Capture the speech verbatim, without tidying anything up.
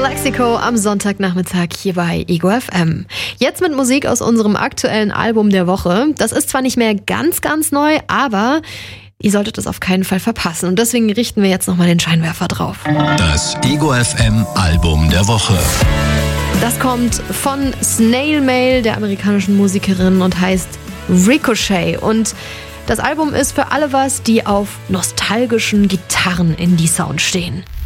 Calexico am Sonntagnachmittag hier bei Ego F M. Jetzt mit Musik aus unserem aktuellen Album der Woche. Das ist zwar nicht mehr ganz, ganz neu, aber ihr solltet es auf keinen Fall verpassen. Und deswegen richten wir jetzt nochmal den Scheinwerfer drauf. Das Ego F M Album der Woche. Das kommt von Snail Mail, der amerikanischen Musikerin, und heißt Ricochet. Und das Album ist für alle was, die auf nostalgischen Gitarren in die Sound stehen.